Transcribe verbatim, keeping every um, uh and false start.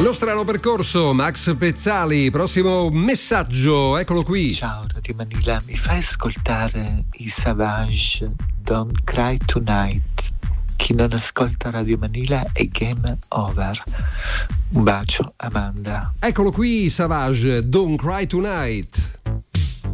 Lo strano percorso, Max Pezzali, prossimo messaggio, eccolo qui. Ciao Radio Manila, mi fai ascoltare i Savage, Don't Cry Tonight? Chi non ascolta Radio Manila è game over. Un bacio, Amanda. Eccolo qui, Savage, Don't Cry Tonight.